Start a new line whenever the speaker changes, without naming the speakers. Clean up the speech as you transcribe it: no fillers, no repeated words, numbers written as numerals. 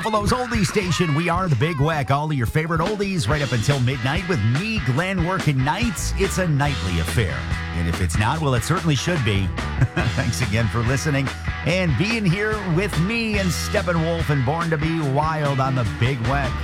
Buffalo's oldie station. We are the Big Weck. All of your favorite oldies right up until midnight with me, Glenn, working nights. It's a nightly affair. And if it's not, well, it certainly should be. Thanks again for listening and being here with me and Steppenwolf and Born to Be Wild on the Big Weck.